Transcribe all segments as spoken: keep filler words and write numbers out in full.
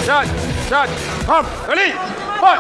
下下二合力快。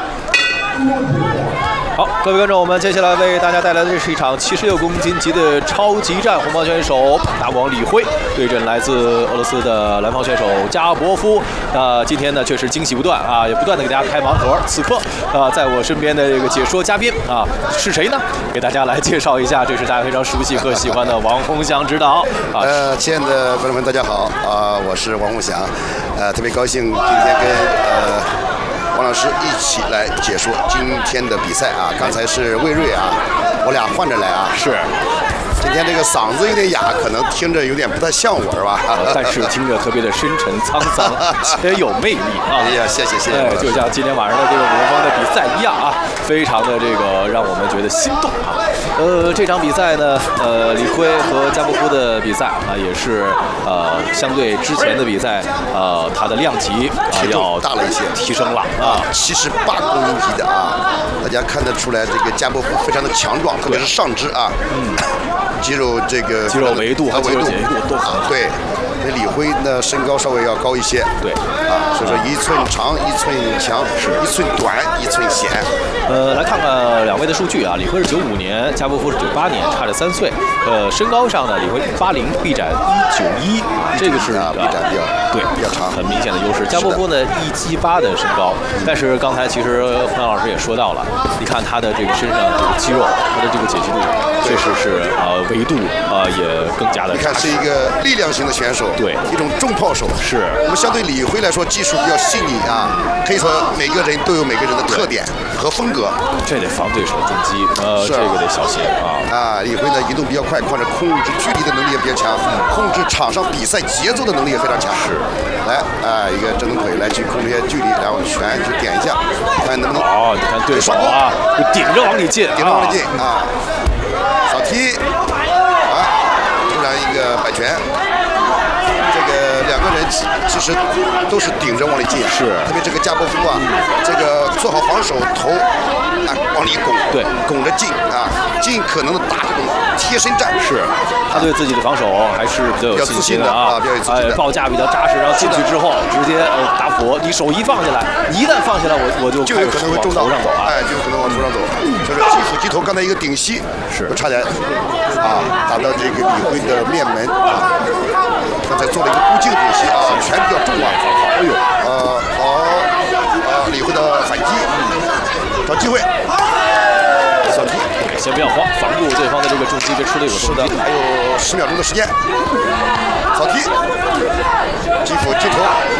好，各位观众，我们接下来为大家带来的这是一场七十六公斤级的超级战，红方选手大魔王李辉对阵来自俄罗斯的蓝方选手加波夫。那、呃、今天呢，确实惊喜不断啊，也不断的给大家开盲盒。此刻啊、呃，在我身边的这个解说嘉宾啊是谁呢？给大家来介绍一下，这是大家非常熟悉和喜欢的王洪祥指导。啊， 呃，亲爱的观众们，大家好啊、呃，我是王洪祥，呃，特别高兴今天跟呃。 王老师一起来解说今天的比赛啊！刚才是魏瑞啊，我俩换着来啊。 是。 今天这个嗓子有点哑，可能听着有点不太像我是吧？ 但是听着特别的深沉沧桑，且有魅力啊！ 哎呀，谢谢谢谢。 哎，就像今天晚上的这个五方的比赛一样啊，非常的这个让我们觉得心动啊。呃，这场比赛呢，呃，李辉和加波夫的比赛啊，也是呃相对之前的比赛，呃，它的量级啊要大了一些， 提升了啊， 七十八公斤级的啊，大家看得出来这个加波夫非常的强壮，特别是上肢啊，嗯，肌肉这个肌肉维度和肌肉紧密度都很好。 对，那李辉呢身高稍微要高一些， 对， 啊，所以说一寸长一寸强，是一寸短一寸险。 呃，来看看两位的数据啊，李辉是九五年，加波夫是九八年，差着三岁。呃，身高上呢，李辉八零，臂展一九一，这个是啊，臂展比较对比较长， 很明显的优势。加波夫呢一七八的身高，但是刚才其实洪亮老师也说到了，你看他的这个身上这个肌肉，他的这个解析度确实是呃维度啊、呃、也更加的。 你看是一个力量型的选手， 对， 一种重炮手。 是。 那么相对李辉来说，技术比较细腻啊，可以说每个人都有每个人的特点和风格。 这得防对手重击，呃，这个得小心啊。 啊，李辉呢移动比较快，况且控制距离的能力也比较强，控制场上比赛节奏的能力也非常强。 是。 来啊，一个正腿来去控制一下距离，然后拳去点一下，看能不能。 哦，你看对手啊，就顶着往里进， 顶着往里进啊，扫踢，啊，突然一个摆拳。这个两个人其实都是顶着往里进， 是， 特别这个加波夫啊，这个做好防守，头啊往里拱， 对， 拱着进啊，尽可能的打这种贴身战。 是，他对自己的防守还是比较有信心的啊， 比较有自信的， 哎，报价比较扎实，然后进去之后直接呃大佛，你手一放下来，一旦放下来，我我就就有可能会中到头上走啊， 哎，就有可能往头上走，就是击斧击头，刚才一个顶膝是差点啊打到这个李辉的面门啊。刚才做了一个孤颈顶膝啊，拳比较重啊，哎呦，呃，好，啊，李辉的反击，找机会，小踢， 先不要慌，防住对方的这个重击，别吃对手重击。 还有十秒钟的时间，扫踢，击斧击头，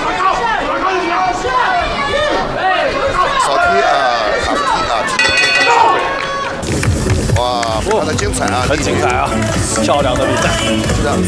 扫踢啊，打踢啊，踢，哇，非常的精彩啊， 很精彩啊，漂亮的比赛， 是的。